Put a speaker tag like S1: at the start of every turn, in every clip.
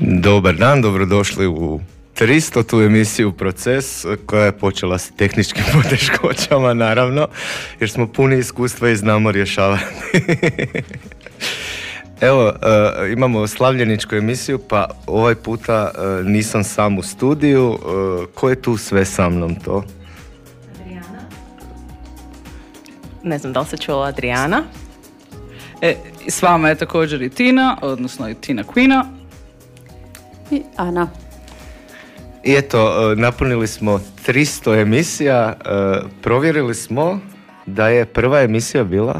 S1: Dobar dan, dobrodošli u 300. emisiju Proces, koja je počela s tehničkim poteškoćama, naravno, jer smo puni iskustva i znamo rješavati. Evo, imamo slavljeničku emisiju, pa ovaj puta nisam sam u studiju. Ko je tu sve sa mnom to?
S2: Adriana. Ne znam da li se čula Adriana.
S3: S vama je također i Tina, odnosno i Tina Quina.
S4: I Ana.
S1: I eto, napunili smo 300 emisija, provjerili smo da je prva emisija bila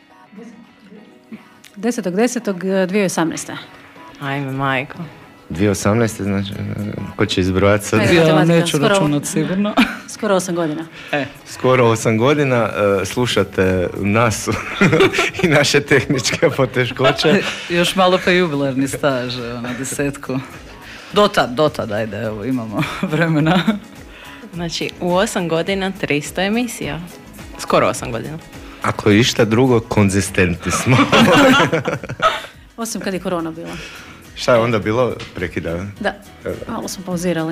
S4: 10.10.2018.
S2: Ajme, majko.
S1: 2018. znači, ko će izbrojati sad?
S3: Ja neću računat sigurno.
S4: Skoro 8 godina.
S1: Skoro 8 godina slušate nas i naše tehničke poteškoće.
S3: Još malo pa jubilarni staž, na 10. Dotad, ajde, evo, imamo vremena.
S2: Znači, u 8 godina 300 emisija. Skoro 8 godina.
S1: Ako je išta drugo, konzistentni smo.
S4: Osim kad je korona bila.
S1: Šta je onda bilo? Prekida?
S4: Da, malo smo pauzirali.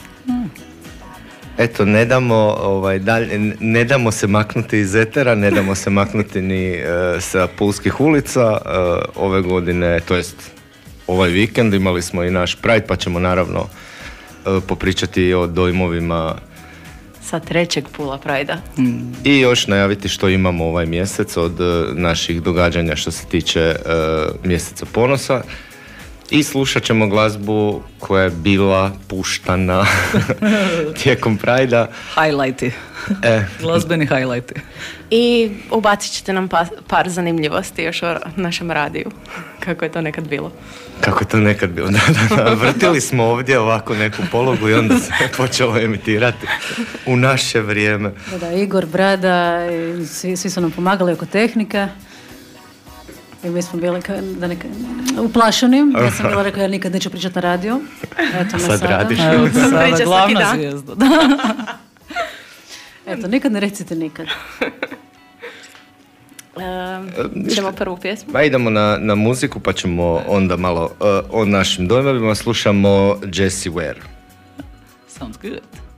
S1: Eto, ne damo se maknuti iz etera, ne damo se maknuti ni sa pulskih ulica. Ove godine, to jest ovaj vikend, imali smo i naš Pride, pa ćemo naravno popričati i o dojmovima
S2: Sa trećeg Pula Pride-a.
S1: i još najaviti što imamo ovaj mjesec od naših događanja što se tiče mjeseca ponosa. I slušat ćemo glazbu koja je bila puštana tijekom Pride-a.
S3: Highlighti. Glazbeni highlighti.
S2: I ubacit ćete nam par zanimljivosti još o našem radiju. Kako je to nekad bilo.
S1: Kako je to nekad bilo? Da. Vrtili smo ovdje ovako neku pologu i onda se počelo emitirati u naše vrijeme.
S4: Da, Igor, Brada, svi su nam pomagali oko tehnika. I mi smo bili uplašeni. Ja sam bila rekao, ja nikad neću pričati na radio. Eto me
S1: Sad radiš.
S3: Evo, sada
S2: Priča
S3: glavna
S2: svaki dan.
S3: zvijezda.
S4: Eto, nikad ne recite nikad.
S2: Idemo prvu pjesmu.
S1: Pa idemo na muziku, pa ćemo onda malo o našim dojmovima. Slušamo Jessie Ware.
S3: Sounds good.